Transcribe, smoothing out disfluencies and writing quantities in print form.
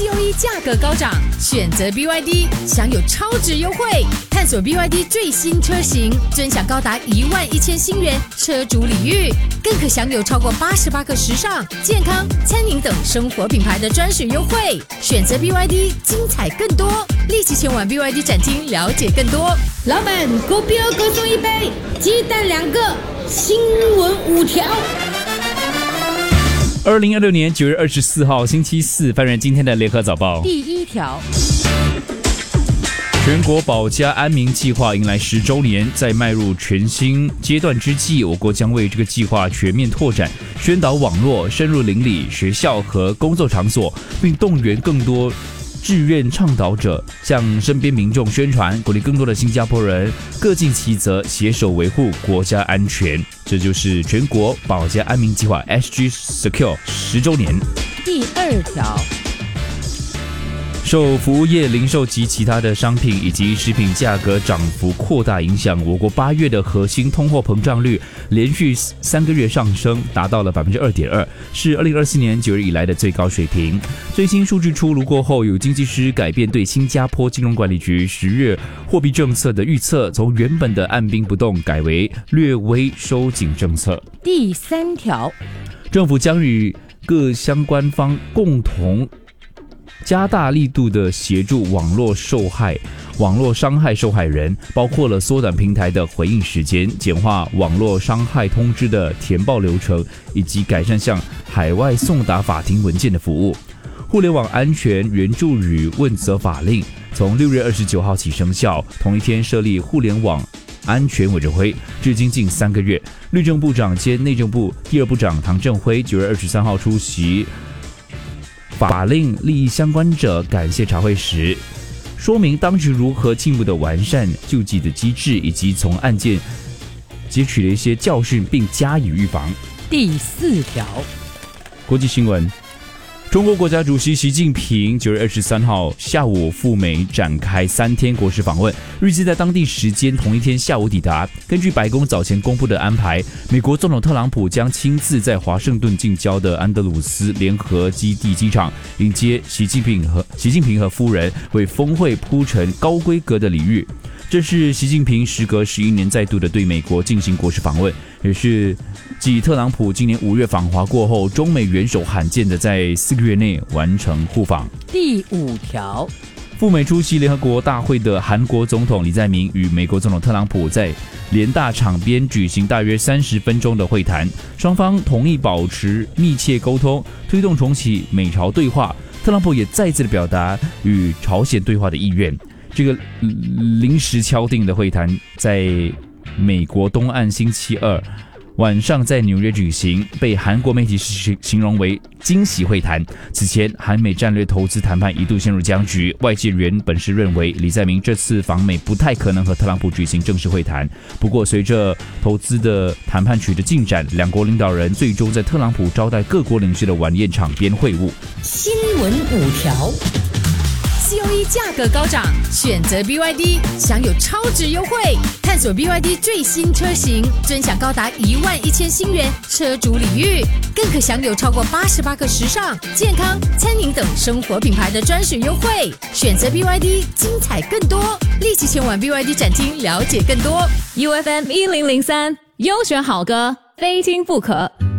COE 价格高涨，选择 BYD 享有超值优惠。探索 BYD 最新车型，尊享高达11000新元车主礼遇，更可享有超过88个时尚、健康、餐饮等生活品牌的专属优惠。选择 BYD， 精彩更多，立即前往 BYD 展厅了解更多。 老板，锅标各送一杯，鸡蛋2个，新闻5条。 2026年9月24号星期四，翻阅今天的联合早报。 第1条， 全国保家安民计划迎来10周年，在迈入全新阶段之际，我国将为这个计划全面拓展宣导网络，深入邻里、学校和工作场所，并动员更多志愿倡导者向身边民众宣传，鼓励更多的新加坡人各尽其责，携手维护国家安全。这就是全国保家安民计划 SG Secure 10周年。 第2条， 受服务业、零售及其他的商品以及食品价格涨幅扩大影响，我国8月的核心通货膨胀率连续3个月上升，达到了 2.2%， 是2024年9月以来的最高水平。最新数据出炉过后，有经济师改变对新加坡金融管理局10月货币政策的预测，从原本的按兵不动改为略微收紧政策。 第3条， 政府将与各相关方共同加大力度的协助网络伤害受害人，包括了缩短平台的回应时间、简化网络伤害通知的填报流程，以及改善向海外送达法庭文件的服务。互联网安全援助与问责法令从6月29号起生效，同一天设立互联网安全委员会，至今近3个月。律政部长兼内政部第2部长唐正辉9月23号出席法令利益相关者感谢茶会时，说明当局如何进一步的完善救济的机制，以及从案件汲取了一些教训并加以预防。 第4条， 国际新闻，中国国家主席习近平9月23号下午赴美展开3天国事访问，预计在当地时间同一天下午抵达。根据白宫早前公布的安排，美国总统特朗普将亲自在华盛顿近郊的安德鲁斯联合基地机场迎接习近平和夫人，为峰会铺陈高规格的礼遇。这是习近平时隔11年再度的对美国进行国事访问，也是继特朗普今年5月访华过后，中美元首罕见的在4个月内完成互访。 第5条， 赴美出席联合国大会的韩国总统李在明与美国总统特朗普在联大场边举行大约30分钟的会谈，双方同意保持密切沟通，推动重启美朝对话。特朗普也再次的表达与朝鲜对话的意愿。这个临时敲定的会谈在美国东岸星期2晚上在纽约举行，被韩国媒体形容为惊喜会谈。此前，韩美战略投资谈判一度陷入僵局，外界原本是认为李在明这次访美不太可能和特朗普举行正式会谈。不过，随着投资的谈判取得进展，两国领导人最终在特朗普招待各国领袖的晚宴场边会晤。 新闻5条。 COE 价格高涨，选择 BYD 享有超值优惠。探索 BYD 最新车型，尊享高达11000新元车主礼遇，更可享有超过88个时尚、健康、餐饮等生活品牌的专属优惠。选择 BYD， 精彩更多，立即前往 BYD 展厅了解更多。UFM 1003，优选好歌，非听不可。